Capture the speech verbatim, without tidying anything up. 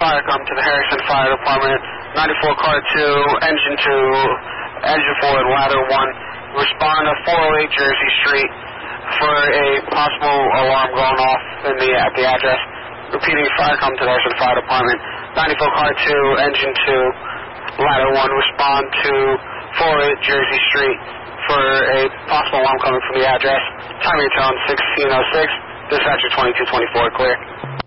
Fire come to the Harrison Fire Department. ninety-four car two, engine two, engine four, and ladder one. Respond to four oh eight Jersey Street for a possible alarm going off in the at the address. Repeating, fire come to the Harrison Fire Department. ninety-four car two, engine two, ladder one. Respond to four oh eight Jersey Street for a possible alarm coming from the address. Time of your tone, sixteen oh six. Dispatcher twenty-two twenty-four, clear.